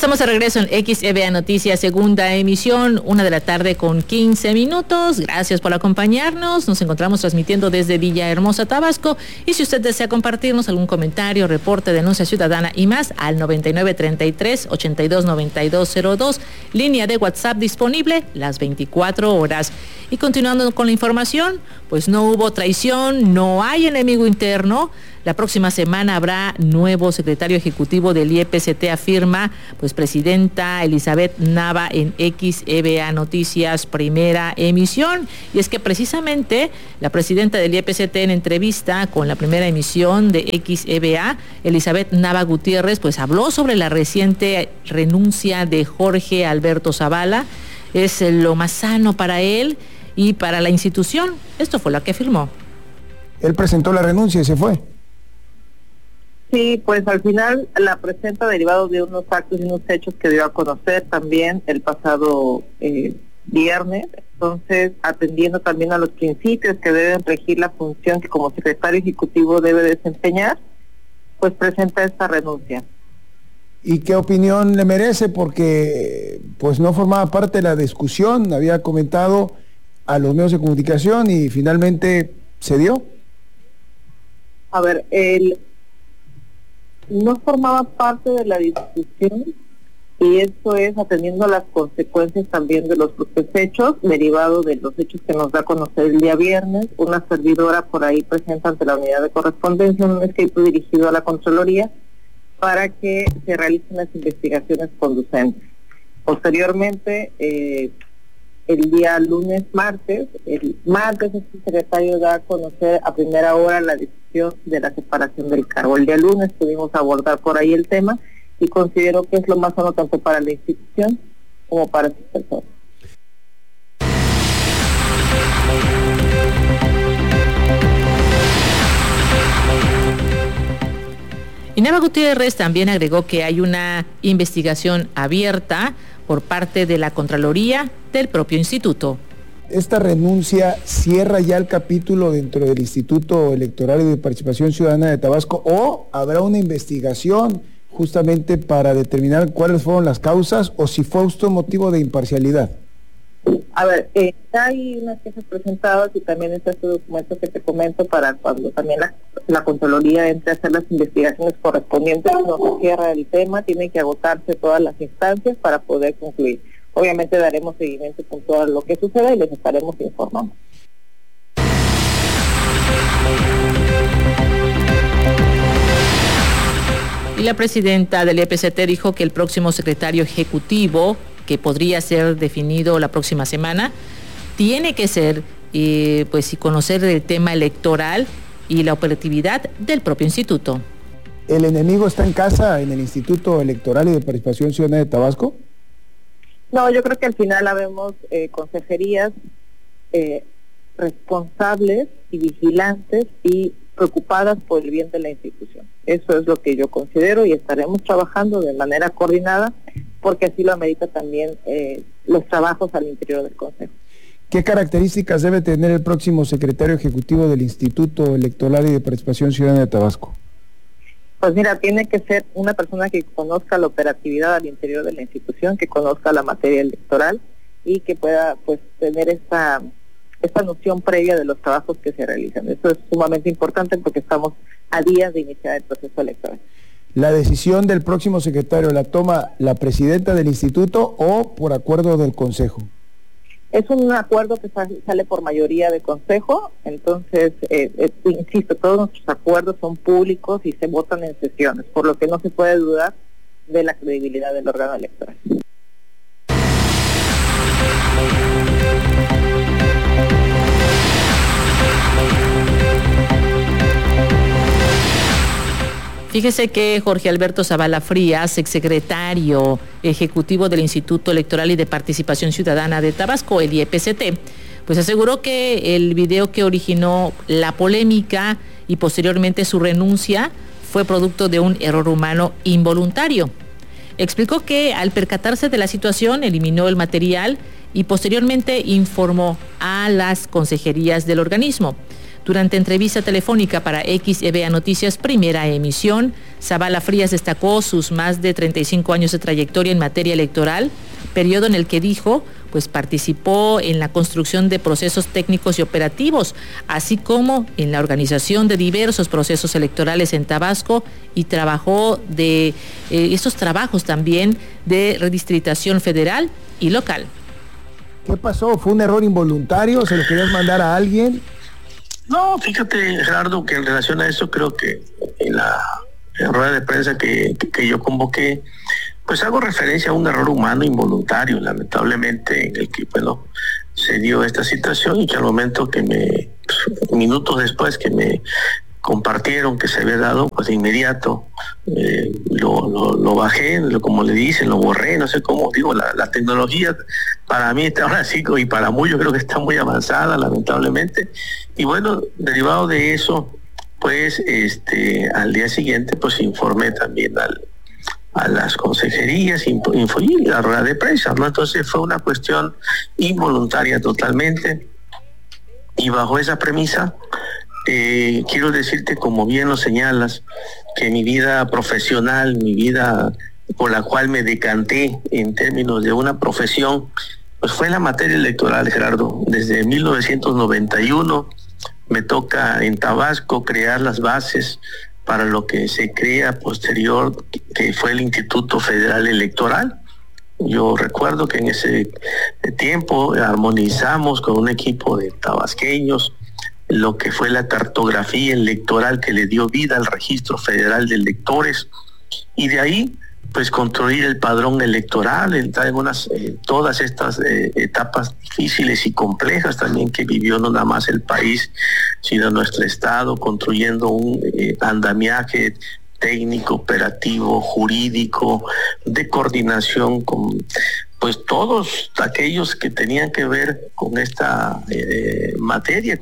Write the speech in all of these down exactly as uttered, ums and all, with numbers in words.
estamos de regreso en X E B A Noticias, segunda emisión, una de la tarde con quince minutos. Gracias por acompañarnos. Nos encontramos transmitiendo desde Villahermosa, Tabasco. Y si usted desea compartirnos algún comentario, reporte, denuncia ciudadana y más, al noventa y nueve treinta y tres ochenta y dos noventa y dos cero dos, línea de WhatsApp disponible las veinticuatro horas. Y continuando con la información, pues no hubo traición, no hay enemigo interno. La próxima semana habrá nuevo secretario ejecutivo del I E P C T, afirma pues presidenta Elizabeth Nava en X E B A Noticias, primera emisión. Y es que precisamente la presidenta del I E P C T, en entrevista con la primera emisión de X E B A, Elizabeth Nava Gutiérrez, pues habló sobre la reciente renuncia de Jorge Alberto Zavala. Es lo más sano para él y para la institución. Esto fue lo que afirmó. Él presentó la renuncia y se fue. Sí, pues al final la presenta derivado de unos actos y unos hechos que dio a conocer también el pasado eh, viernes. Entonces, atendiendo también a los principios que deben regir la función que como secretario ejecutivo debe desempeñar, pues presenta esta renuncia. ¿Y qué opinión le merece? Porque pues no formaba parte de la discusión, había comentado a los medios de comunicación y finalmente se dio. A ver, el... no formaba parte de la discusión y esto es atendiendo a las consecuencias también de los propios hechos, derivado de los hechos que nos da a conocer el día viernes. Una servidora por ahí presenta ante la unidad de correspondencia un escrito dirigido a la Contraloría para que se realicen las investigaciones conducentes. Posteriormente, eh, el día lunes, martes, el martes el secretario da a conocer a primera hora la decisión de la separación del cargo. El día lunes pudimos abordar por ahí el tema y considero que es lo más sano tanto para la institución como para sus personas. Y Nava Gutiérrez también agregó que hay una investigación abierta por parte de la Contraloría del propio instituto. ¿Esta renuncia cierra ya el capítulo dentro del Instituto Electoral y de Participación Ciudadana de Tabasco o habrá una investigación justamente para determinar cuáles fueron las causas o si fue esto motivo de imparcialidad? A ver, eh, hay unas quejas presentadas y también está este documento que te comento para cuando también la, la Contraloría entre a hacer las investigaciones correspondientes. No se cierra el tema, tienen que agotarse todas las instancias para poder concluir. Obviamente daremos seguimiento con todo lo que suceda y les estaremos informando. Y la presidenta del I E P C T dijo que el próximo secretario ejecutivo, que podría ser definido la próxima semana, tiene que ser, eh, pues, y conocer el tema electoral y la operatividad del propio instituto. ¿El enemigo está en casa en el Instituto Electoral y de Participación Ciudadana de Tabasco? No, yo creo que al final habemos eh, consejerías eh, responsables y vigilantes y preocupadas por el bien de la institución. Eso es lo que yo considero y estaremos trabajando de manera coordinada porque así lo amerita también eh, los trabajos al interior del Consejo. ¿Qué características debe tener el próximo secretario ejecutivo del Instituto Electoral y de Participación Ciudadana de Tabasco? Pues mira, tiene que ser una persona que conozca la operatividad al interior de la institución, que conozca la materia electoral y que pueda pues tener esta, esta noción previa de los trabajos que se realizan. Eso es sumamente importante porque estamos a días de iniciar el proceso electoral. ¿La decisión del próximo secretario la toma la presidenta del instituto o por acuerdo del Consejo? Es un acuerdo que sale por mayoría de Consejo, entonces, eh, eh, insisto, todos nuestros acuerdos son públicos y se votan en sesiones, por lo que no se puede dudar de la credibilidad del órgano electoral. Fíjese que Jorge Alberto Zavala Frías, exsecretario ejecutivo del Instituto Electoral y de Participación Ciudadana de Tabasco, el I E P C T, pues aseguró que el video que originó la polémica y posteriormente su renuncia fue producto de un error humano involuntario. Explicó que al percatarse de la situación eliminó el material y posteriormente informó a las consejerías del organismo. Durante entrevista telefónica para X E B A Noticias Primera Emisión, Zavala Frías destacó sus más de treinta y cinco años de trayectoria en materia electoral, periodo en el que dijo, pues participó en la construcción de procesos técnicos y operativos, así como en la organización de diversos procesos electorales en Tabasco y trabajó de eh, estos trabajos también de redistritación federal y local. ¿Qué pasó? ¿Fue un error involuntario? ¿Se lo querías mandar a alguien? No, fíjate, Gerardo, que en relación a eso creo que en la, en la rueda de prensa que, que, que yo convoqué, pues hago referencia a un error humano involuntario, lamentablemente, en el que, bueno, se dio esta situación y que al momento que me, pues, minutos después que me compartieron que se había dado, pues de inmediato eh, lo, lo, lo bajé, lo, como le dicen, lo borré, no sé cómo, digo, la, la tecnología para mí está ahora sí, y para muchos creo que está muy avanzada, lamentablemente, y bueno, derivado de eso, pues este al día siguiente pues informé también al a las consejerías, influir la rueda de prensa, ¿no? Entonces fue una cuestión involuntaria totalmente, y bajo esa premisa eh, quiero decirte, como bien lo señalas, que mi vida profesional, mi vida por la cual me decanté en términos de una profesión, pues fue la materia electoral, Gerardo. Desde mil novecientos noventa y uno me toca en Tabasco crear las bases para lo que se crea posterior, que fue el Instituto Federal Electoral. Yo recuerdo que en ese tiempo armonizamos con un equipo de tabasqueños lo que fue la cartografía electoral que le dio vida al Registro Federal de Electores, y de ahí pues construir el padrón electoral, entrar en unas, eh, todas estas eh, etapas difíciles y complejas también que vivió no nada más el país, sino nuestro estado, construyendo un eh, andamiaje técnico, operativo, jurídico, de coordinación con pues todos aquellos que tenían que ver con esta eh, materia.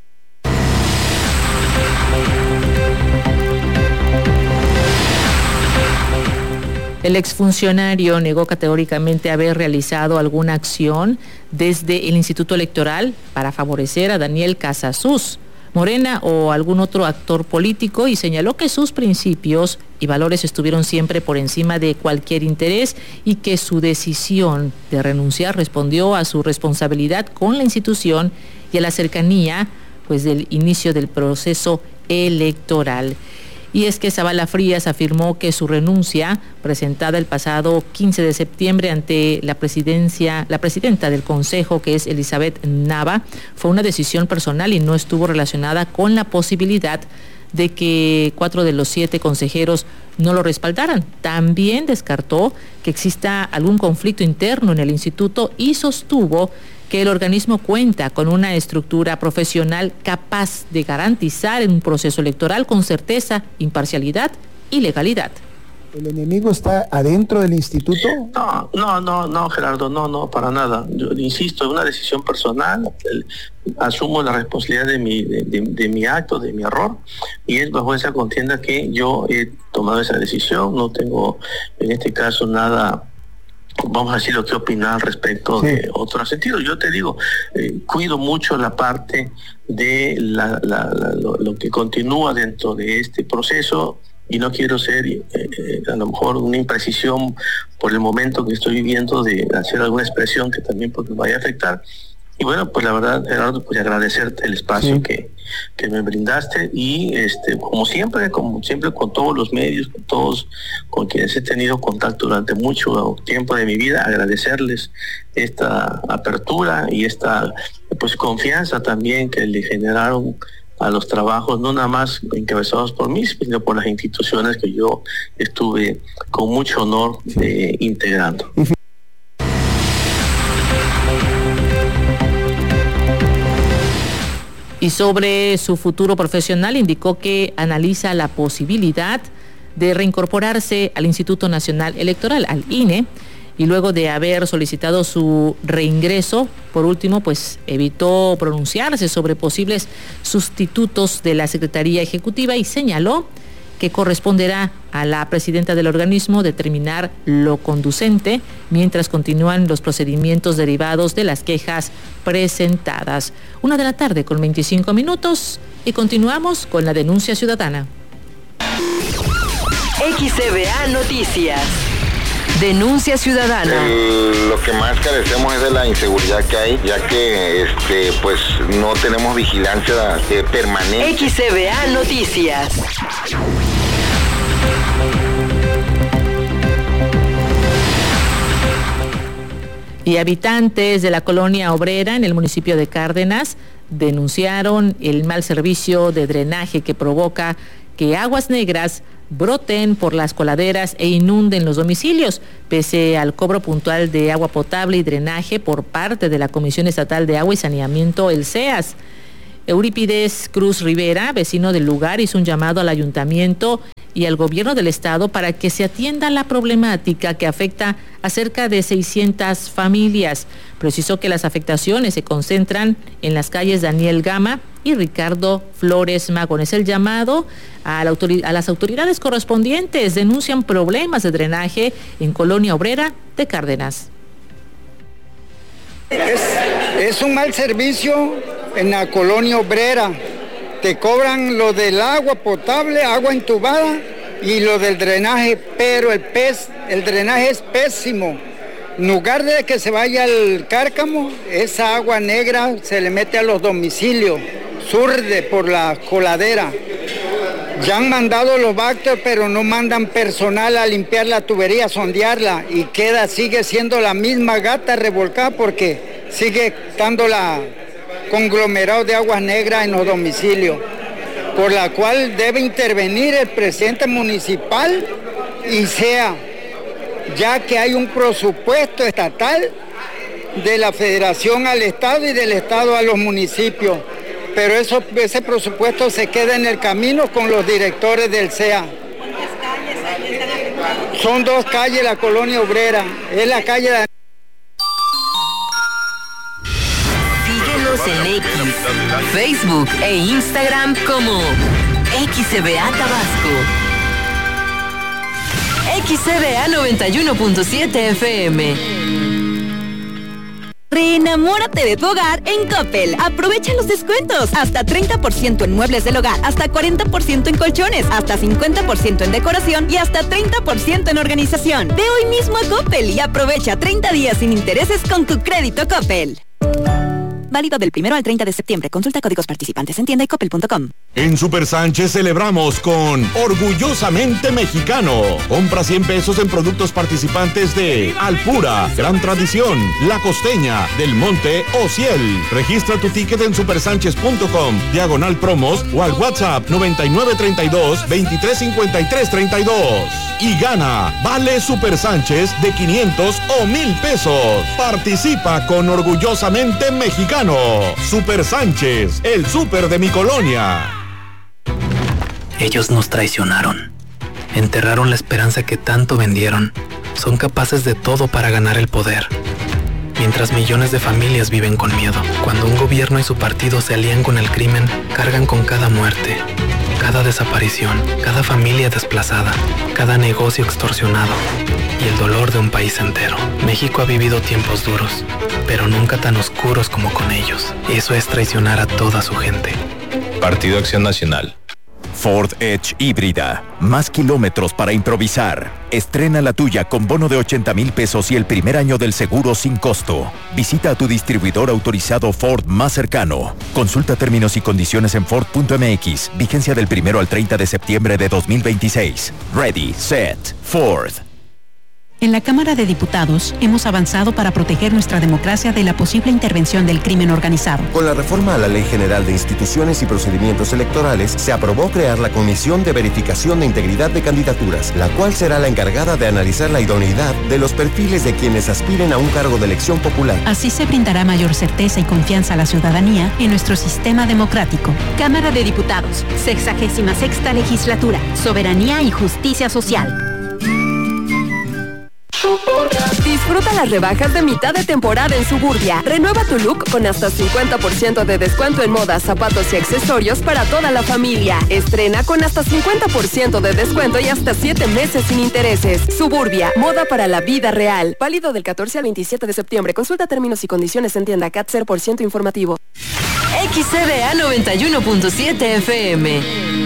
El exfuncionario negó categóricamente haber realizado alguna acción desde el Instituto Electoral para favorecer a Daniel Casasus, Morena o algún otro actor político, y señaló que sus principios y valores estuvieron siempre por encima de cualquier interés y que su decisión de renunciar respondió a su responsabilidad con la institución y a la cercanía pues del inicio del proceso electoral. Y es que Zavala Frías afirmó que su renuncia, presentada el pasado quince de septiembre ante la presidencia, la presidenta del Consejo, que es Elizabeth Nava, fue una decisión personal y no estuvo relacionada con la posibilidad de que cuatro de los siete consejeros no lo respaldaran. También descartó que exista algún conflicto interno en el instituto y sostuvo que el organismo cuenta con una estructura profesional capaz de garantizar en un proceso electoral con certeza, imparcialidad y legalidad. ¿El enemigo está adentro del instituto? No, no, no, no, Gerardo, no, no, para nada. Yo insisto, es una decisión personal. El, asumo la responsabilidad de mi, de, de, de mi acto, de mi error, y es bajo esa contienda que yo he tomado esa decisión. No tengo, en este caso, nada, vamos a decir, lo que opinar respecto sí. de otro sentido. Yo te digo, eh, cuido mucho la parte de la, la, la, lo, lo que continúa dentro de este proceso, y no quiero ser eh, eh, a lo mejor una imprecisión por el momento que estoy viviendo de hacer alguna expresión que también pues, me vaya a afectar. Y bueno, pues la verdad, Gerardo, pues agradecerte el espacio sí. que, que me brindaste, y este, como siempre, como siempre con todos los medios, con todos con quienes he tenido contacto durante mucho tiempo de mi vida, agradecerles esta apertura y esta pues confianza también que le generaron a los trabajos, no nada más encabezados por mí, sino por las instituciones que yo estuve con mucho honor sí. eh, integrando. Y sobre su futuro profesional, indicó que analiza la posibilidad de reincorporarse al Instituto Nacional Electoral, al I N E, y luego de haber solicitado su reingreso, por último, pues evitó pronunciarse sobre posibles sustitutos de la Secretaría Ejecutiva y señaló que corresponderá a la presidenta del organismo determinar lo conducente mientras continúan los procedimientos derivados de las quejas presentadas. Una de la tarde con veinticinco minutos y continuamos con la denuncia ciudadana. X C V A Noticias. Denuncia ciudadana. El, lo que más carecemos es de la inseguridad que hay, ya que este, pues no tenemos vigilancia eh, permanente. X C V A Noticias. Y habitantes de la colonia obrera en el municipio de Cárdenas denunciaron el mal servicio de drenaje que provoca que aguas negras broten por las coladeras e inunden los domicilios, pese al cobro puntual de agua potable y drenaje por parte de la Comisión Estatal de Agua y Saneamiento, el C E A S. Eurípides Cruz Rivera, vecino del lugar, hizo un llamado al ayuntamiento y al gobierno del estado para que se atienda la problemática que afecta a cerca de seiscientas familias. Precisó que las afectaciones se concentran en las calles Daniel Gama y Ricardo Flores Magón. Es el llamado a, la autoridad, a las autoridades correspondientes. Denuncian problemas de drenaje en Colonia Obrera de Cárdenas. Es, es un mal servicio en la Colonia Obrera. Te cobran lo del agua potable, agua entubada y lo del drenaje, pero el pez, el drenaje es pésimo. En lugar de que se vaya al cárcamo, esa agua negra se le mete a los domicilios, surde por la coladera. Ya han mandado los vácteos, pero no mandan personal a limpiar la tubería, sondearla, y queda, sigue siendo la misma gata revolcada porque sigue estando la conglomerado de aguas negras en los domicilios, por la cual debe intervenir el presidente municipal y sea, ya que hay un presupuesto estatal de la federación al estado y del estado a los municipios, pero eso, ese presupuesto se queda en el camino con los directores del C E A. Son dos calles, la Colonia Obrera, es la calle de... En X, Facebook e Instagram como X C V A Tabasco. X C V A noventa y uno punto siete F M. Reenamórate de tu hogar en Coppel. Aprovecha los descuentos. Hasta treinta por ciento en muebles del hogar, hasta cuarenta por ciento en colchones, hasta cincuenta por ciento en decoración y hasta treinta por ciento en organización. Ve hoy mismo a Coppel y aprovecha treinta días sin intereses con tu crédito Coppel. Válido del primero al treinta de septiembre. Consulta códigos participantes en tienda y coppel punto com. En Super Sánchez celebramos con Orgullosamente Mexicano. Compra cien pesos en productos participantes de Alpura, Gran Tradición, La Costeña, Del Monte o Ciel. Registra tu ticket en supersánchez punto com, diagonal promos o al WhatsApp noventa y nueve treinta y dos veintitrés cincuenta y tres treinta y dos. Y gana vale Super Sánchez de quinientos o mil pesos. Participa con Orgullosamente Mexicano. Super Sánchez, el súper de mi colonia. Ellos nos traicionaron. Enterraron la esperanza que tanto vendieron. Son capaces de todo para ganar el poder. Mientras millones de familias viven con miedo. Cuando un gobierno y su partido se alían con el crimen, cargan con cada muerte, cada desaparición, cada familia desplazada, cada negocio extorsionado y el dolor de un país entero. México ha vivido tiempos duros, pero nunca tan oscuros como con ellos. Eso es traicionar a toda su gente. Partido Acción Nacional. Ford Edge híbrida. Más kilómetros para improvisar. Estrena la tuya con bono de ochenta mil pesos y el primer año del seguro sin costo. Visita a tu distribuidor autorizado Ford más cercano. Consulta términos y condiciones en Ford punto M X. Vigencia del primero al treinta de septiembre de dos mil veintiséis. Ready, set, Ford. En la Cámara de Diputados hemos avanzado para proteger nuestra democracia de la posible intervención del crimen organizado. Con la reforma a la Ley General de Instituciones y Procedimientos Electorales, se aprobó crear la Comisión de Verificación de Integridad de Candidaturas, la cual será la encargada de analizar la idoneidad de los perfiles de quienes aspiren a un cargo de elección popular. Así se brindará mayor certeza y confianza a la ciudadanía en nuestro sistema democrático. Cámara de Diputados, sexagésima sexta legislatura, soberanía y justicia social. Disfruta las rebajas de mitad de temporada en Suburbia. Renueva tu look con hasta cincuenta por ciento de descuento en moda, zapatos y accesorios para toda la familia. Estrena con hasta cincuenta por ciento de descuento y hasta siete meses sin intereses. Suburbia, moda para la vida real. Válido del catorce al veintisiete de septiembre. Consulta términos y condiciones en tienda. C A T cero por ciento informativo. X C V A noventa y uno punto siete F M.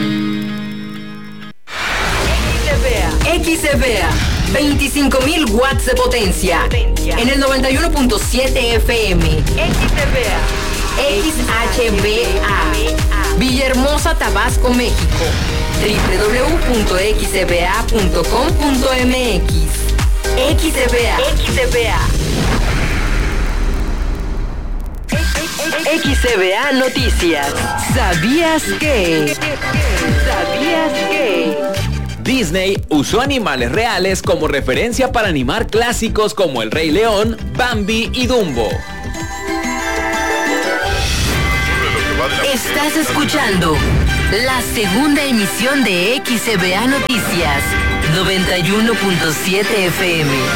X C V A, veinticinco mil watts de potencia. En el noventa y uno punto siete F M. X C V A. X H V A. Villahermosa, Tabasco, México. doble u doble u doble u punto x c v a punto com punto m x. X C V A. X C V A. X C V A Noticias. ¿Sabías que? ¿Sabías que? Disney usó animales reales como referencia para animar clásicos como El Rey León, Bambi y Dumbo. Estás escuchando la segunda emisión de X C V A Noticias, noventa y uno punto siete F M.